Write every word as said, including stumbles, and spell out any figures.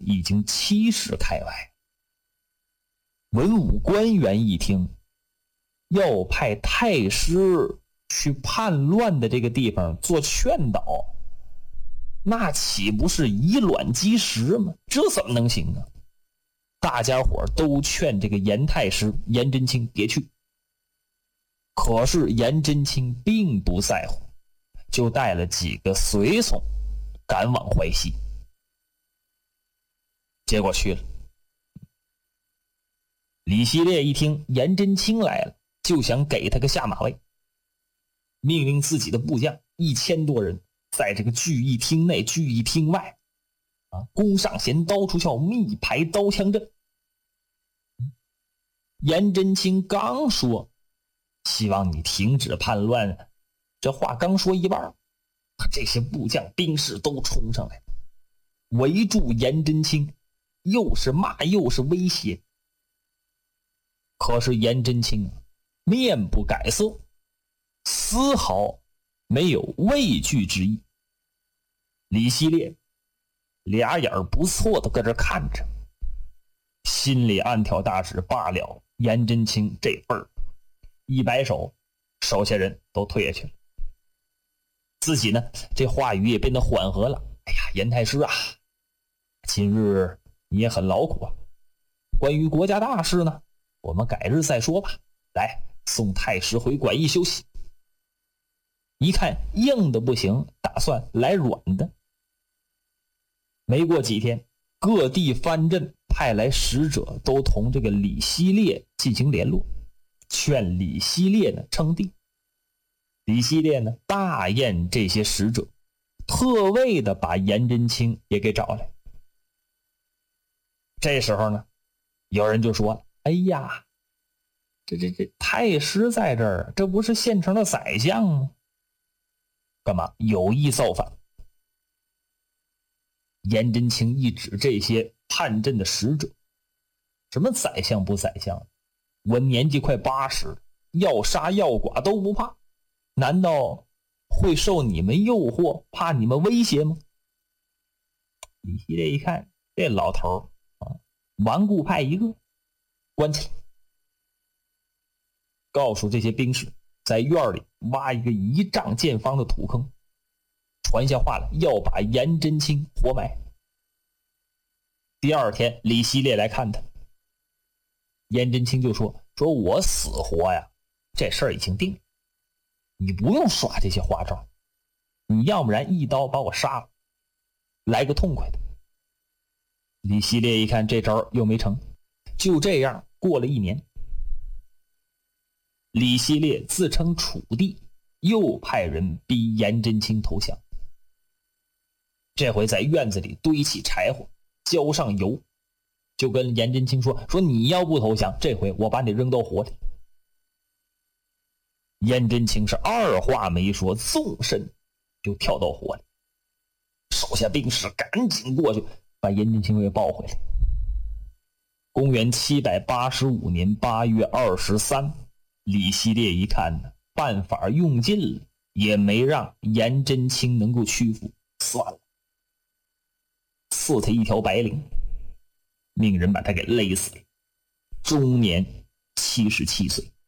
已经气势开外。文武官员一听，要派太师去叛乱的这个地方做劝导，那岂不是以卵击石吗？这怎么能行啊？大家伙都劝这个严太师严真卿别去，可是严真卿并不在乎，就带了几个随从赶往淮西。结果去了，李希烈一听严真卿来了，就想给他个下马威，命令自己的部将一千多人在这个聚义厅内聚义厅外啊，弓上弦刀出鞘，密排刀枪阵。严真卿刚说希望你停止叛乱，这话刚说一半，这些部将兵士都冲上来围住严真卿，又是骂又是威胁。可是严真卿面不改色，丝毫没有畏惧之意。李希烈俩眼不错的搁这看着，心里暗挑大指，罢了严真卿这份儿，一摆手，手下人都退下去了。自己呢，这话语也变得缓和了。哎呀，严太师啊，今日你也很劳苦啊，关于国家大事呢，我们改日再说吧。来，送太师回馆驿休息。一看硬的不行，打算来软的。没过几天，各地藩镇派来使者，都同这个李希烈进行联络，劝李希烈呢称帝。李希烈呢大宴这些使者，特为的把严真卿也给找来。这时候呢，有人就说了：“哎呀，这这这太师在这儿，这不是现成的宰相吗？干嘛有意造反？”严真卿一指这些叛阵的使者：“什么宰相不宰相？我年纪快八十了，要杀要剐都不怕，难道会受你们诱惑，怕你们威胁吗？”李希烈一看，这老头啊，顽固派一个，关起来，告诉这些兵士在院里挖一个一丈见方的土坑，传下话来，要把严真卿活埋。第二天李希烈来看他，严真卿就说：“说我死活呀，这事儿已经定了，你不用耍这些花招，你要不然一刀把我杀了，来个痛快的。”李希烈一看这招又没成，就这样过了一年。李希烈自称楚帝，又派人逼严真卿投降。这回在院子里堆起柴火，浇上油，就跟严真卿说：“说你要不投降，这回我把你扔到火里。”严真卿是二话没说，纵身就跳到火里，手下兵士赶紧过去把严真卿给抱回来。公元七百八十五年八月二十三，李希烈一看呢，办法用尽了，也没让严真卿能够屈服，算了，赐他一条白绫，命人把他给勒死了，终年七十七岁。